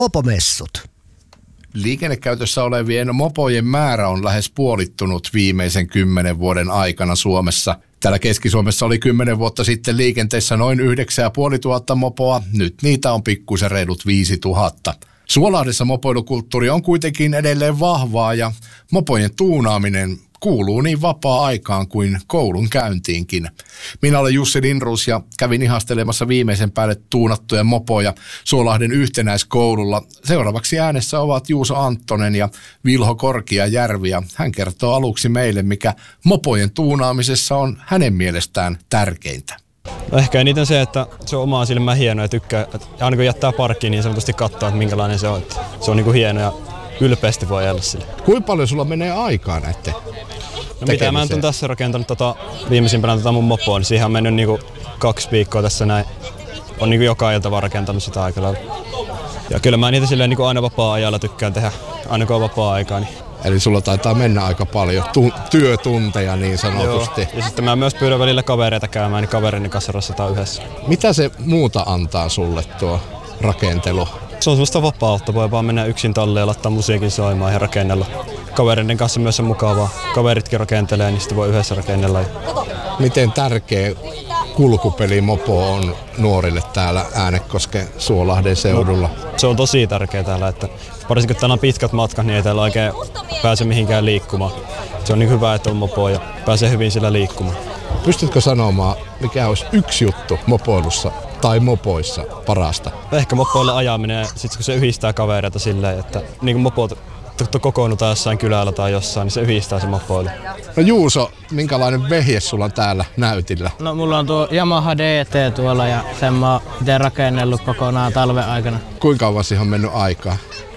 Mopomessut. Liikennekäytössä olevien mopojen määrä on lähes puolittunut viimeisen 10 vuoden aikana Suomessa. Täällä Keski-Suomessa oli 10 vuotta sitten liikenteessä noin 9500 mopoa, nyt niitä on pikkuisen reilut 5000. Suolahdessa mopoilukulttuuri on kuitenkin edelleen vahvaa ja mopojen tuunaaminen kuuluu niin vapaa-aikaan kuin koulun käyntiinkin. Minä olen Jussi Lindroos ja kävin ihastelemassa viimeisen päälle tuunattuja mopoja Suolahden yhtenäiskoululla. Seuraavaksi äänessä ovat Juuso Anttonen ja Vilho Korkiajärvi ja hän kertoo aluksi meille, mikä mopojen tuunaamisessa on hänen mielestään tärkeintä. No ehkä eniten se, että se on omaa silmää hieno ja tykkää, että aina kun jättää parkkiin, niin sanotusti katsoa, että minkälainen se on. Että se on niin kuin hieno ja ylpeästi voi ajella sille. Kuinka paljon sulla menee aikaa näette? No mitä mä en tässä rakentanut viimeisimpänä mun mopoa, niin siihen on mennyt niinku 2 viikkoa tässä näin. On niinku joka ilta vaan rakentanut sitä aikalailla. Ja kyllä mä niitä silleen niinku aina vapaa-ajalla tykkään tehdä, aina kun on vapaa-aikaa. Niin. Eli sulla taitaa mennä aika paljon työtunteja niin sanotusti. Joo. Ja sitten mä myös pyydän välillä kavereita käymään, niin kaverini kanssa rassataan yhdessä. Mitä se muuta antaa sulle tuo rakentelu? Se on semmoista vapautta, voi vaan mennä yksin talliin ja laittaa musiikin soimaan ja rakennella. Kavereiden kanssa myös on mukavaa. Kaveritkin rakentelee, niin sitten voi yhdessä rakennella. Miten tärkeä kulkupelimopo on nuorille täällä Äänekosken Suolahden seudulla? No, se on tosi tärkeä täällä, että varsinkin kun täällä on pitkät matkat, niin ei täällä oikein pääse mihinkään liikkumaan. Se on niin hyvä, että on mopo ja pääsee hyvin sillä liikkumaan. Pystytkö sanomaan, mikä olisi yksi juttu mopoilussa tai mopoissa parasta? Ehkä mopoille ajaminen, sit kun se yhdistää kavereita silleen, että niin kuin mopot kokoonnutaan jossain kylällä tai jossain, niin se yhdistää se mopoilu. No Juuso, minkälainen vehje sulla on täällä näytillä? No mulla on tuo Yamaha DT tuolla ja sen mä oon itse rakennellut kokonaan talven aikana. Kuinka kauan siihen on mennyt aikaa?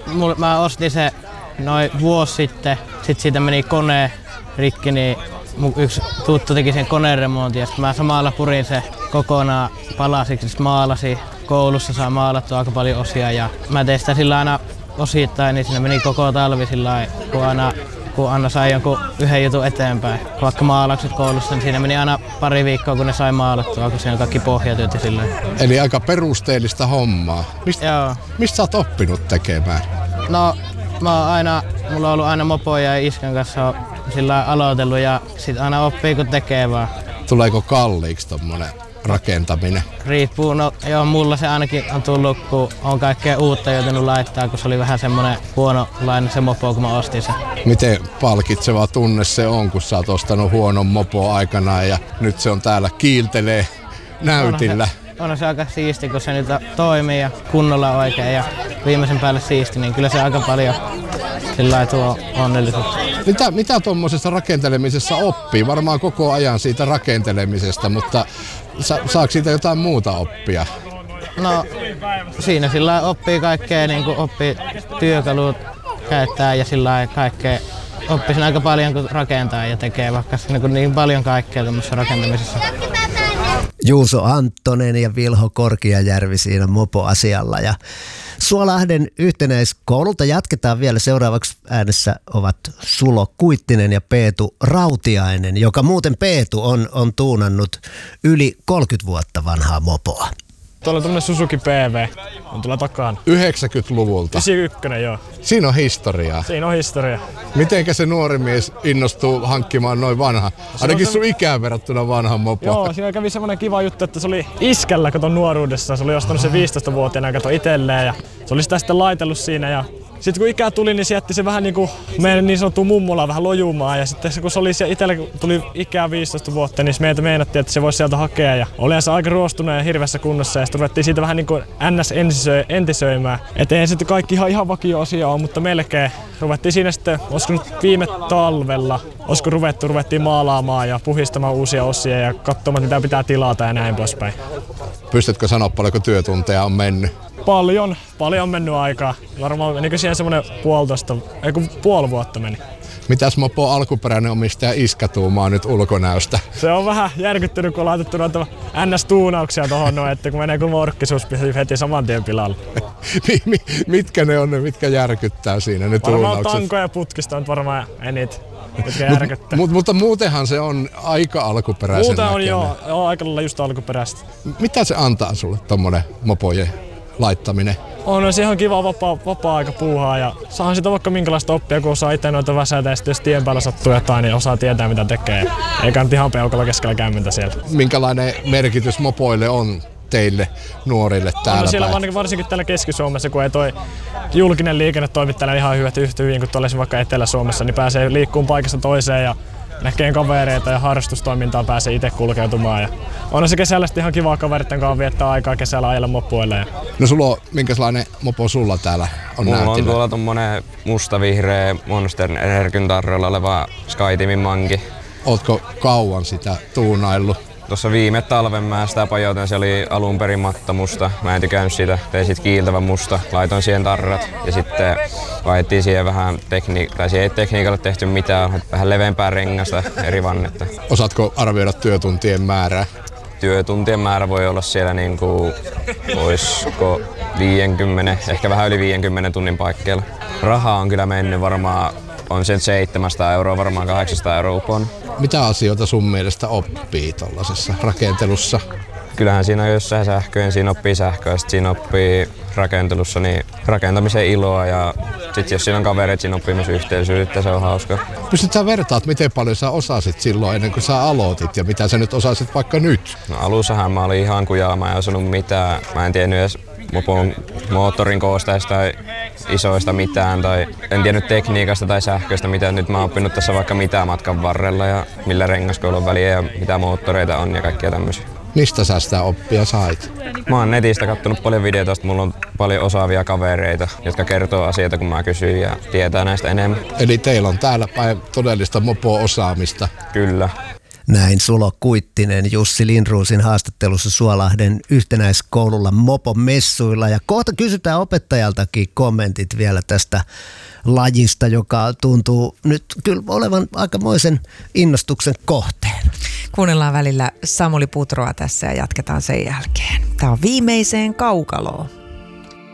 Mä ostin se noin vuosi sitten, sit siitä meni kone rikki, niin mun yksi tuttu teki sen koneremontin ja mä samalla purin se kokonaan palasiksi, sit maalasin. Koulussa saa maalattua aika paljon osia ja mä tein sitä sillä aina osittain, niin siinä meni koko talvi sillä kun aina sai jonkun yhden jutun eteenpäin. Vaikka maalaukset koulussa, niin siinä meni aina pari viikkoa, kun ne sai maalattua, kun siinä on kaikki pohjatyöt ja silleen. Eli aika perusteellista hommaa. Mistä sä oot oppinut tekemään? No, mulla on ollut aina mopoja ja iskän kanssa sillä aloitellut ja sit aina oppii kun tekee vaan. Tuleeko kalliiksi tommonen rakentaminen? Riippuu, no joo, mulla se ainakin on tullut, kun on kaikkea uutta joutunut laittaa, kun se oli vähän semmonen huonolainen se mopo, kun mä ostin sen. Miten palkitseva tunne se on, kun sä oot ostanut huonon mopo aikanaan ja nyt se on täällä kiiltelee näytillä? On se aika siisti, kun se nyt toimii ja kunnolla oikein ja viimeisen päälle siisti, niin kyllä se aika paljon sillä tuo onnellisuutta. Mitä tuommoisessa rakentelemisessa oppii? Varmaan koko ajan siitä rakentelemisesta, mutta saako siitä jotain muuta oppia? No siinä sillä oppii kaikkea, niin kuin oppii työkalut käyttää ja sillä kaikkea. Oppii aika paljon kun rakentaa ja tekee vaikka niin paljon kaikkea tuommoisessa rakentamisessa. Juuso Anttonen ja Vilho Korkiajärvi siinä mopoasialla. Ja Suolahden yhtenäiskoululta jatketaan vielä. Seuraavaksi äänessä ovat Sulo Kuittinen ja Peetu Rautiainen, joka muuten Peetu on tuunannut yli 30 vuotta vanhaa mopoa. Tuolla on tämmönen Suzuki PV, on tuolla takana. 90-luvulta? 91, joo. Siinä on historiaa. Siinä on historia. Mitenkä se nuori mies innostuu hankkimaan noin vanha, ainakin sun ikään verrattuna vanhan mopoa? Joo, siinä kävi semmonen kiva juttu, että se oli iskällä katon nuoruudessa. Se oli ostanut sen 15-vuotiaana kato itselleen ja se oli sitä sitten laitellut siinä ja sitten kun ikää tuli, niin se jätti se vähän niinku meidän niin sanottu mummola vähän lojumaan ja sitten kun se oli itsellä tuli ikää 15 vuotta, niin meiltä meinattiin, että se voisi sieltä hakea ja olihan se aika ruostunut ja hirveässä kunnossa ja sitten ruvettiin siitä vähän niinku ns entisöimään. Et ei sitten kaikki ihan vakio-osia ole, mutta melkein ruvettiin siinä sitten, olisiko nyt viime talvella, olisiko ruvettiin maalaamaan ja puhistamaan uusia osia ja katsomaan mitä pitää tilata ja näin poispäin. Pystytkö sanoa paljonko työtunteja on mennyt? Paljon on mennyt aikaa. Varmaan menikö siihen semmoinen puoli vuotta meni. Mitäs mopo alkuperäinen omistaja Iskä tuumaa nyt ulkonäöstä? Se on vähän järkyttynyt, kun on laitettu noita NS-tuunauksia tohon noin, että kun menee kuin morkkisuus heti saman tien pilalle. Mitkä ne on ne, mitkä järkyttää siinä ne tuunaukset? Varmaan tankoja ja putkista on varmaan eniten, mitkä järkyttää. Mutta muutenhan se on aika alkuperäisen Muuten on näköinen. joo, aika lailla just alkuperäistä. Mitä se antaa sulle tommonen mopojen laittaminen? On se ihan kiva vapaa-aika puuhaa ja saahan sitä vaikka minkälaista oppia, kun osaa itse noita väsäitä ja sitten jos tien päällä sattuu jotain, niin osaa tietää mitä tekee. Eikä nyt ihan peukalla keskellä kämmentä siellä. Minkälainen merkitys mopoille on teille nuorille täällä on siellä varsinkin täällä Keski-Suomessa, kun ei toi julkinen liikenne toimi täällä ihan yhtä hyvin kuin tuolla vaikka Etelä-Suomessa, niin pääsee liikkumaan paikasta toiseen ja näkee kavereita ja harrastustoimintaa pääsee itse kulkeutumaan. Ja on se kesällä ihan kivaa kaveritten kanssa viettää aikaa kesällä ajella mopoille. No sulla on, minkälainen mopo sulla täällä on Mulla näytillä? on tuolla tommonen musta-vihreä Monster Energin tarroilla oleva SkyTeamin manki. Ootko kauan sitä tuunaillut? Tuossa viime talven mä sitä pajoitin, se oli alun perin matta musta. Mä en tykännyt siitä, tein sit kiiltävän musta, laitoin siihen tarrat ja sitten vaihdettiin siihen vähän siihen ei tekniikalle tehty mitään, vähän leveämpää rengasta eri vannetta. Osaatko arvioida työtuntien määrää? Työtuntien määrä voi olla siellä niinku, oisko 50, ehkä vähän yli 50 tunnin paikkeilla. Rahaa on kyllä mennyt varmaan, on sen 700 €, varmaan 800 € upon. Mitä asioita sun mielestä oppii tuollaisessa rakentelussa? Kyllähän siinä on jossain sähköön, siinä oppii sähköä ja siinä oppii rakentelussa niin rakentamisen iloa ja sitten jos siinä on kavereita, siinä oppii myös yhteisyyttä, se on hauska. Pystytään vertaat, miten paljon sä osasit silloin ennen kuin sä aloitit ja mitä sä nyt osasit vaikka nyt? No alussahan mä olin ihan kujaa, mä en osannut mitään, mä en tiennyt edes mopon moottorin koostajista tai isoista mitään tai en tiennyt tekniikasta tai sähköistä mitään. Nyt mä oon oppinut tässä vaikka mitä matkan varrella ja millä rengaskoilla on väliä ja mitä moottoreita on ja kaikkia tämmöisiä. Mistä sä sitä oppia sait? Mä oon netistä kattonut paljon videoita, mulla on paljon osaavia kavereita, jotka kertoo asioita kun mä kysyn ja tietää näistä enemmän. Eli teillä on täällä päin todellista mopo-osaamista. Kyllä. Näin Sulo Kuittinen Jussi Lindruusin haastattelussa Suolahden yhtenäiskoululla Mopo-messuilla. Ja kohta kysytään opettajaltakin kommentit vielä tästä lajista, joka tuntuu nyt kyllä olevan aikamoisen innostuksen kohteen. Kuunnellaan välillä Samuli Putroa tässä ja jatketaan sen jälkeen. Tämä on Viimeiseen kaukaloon.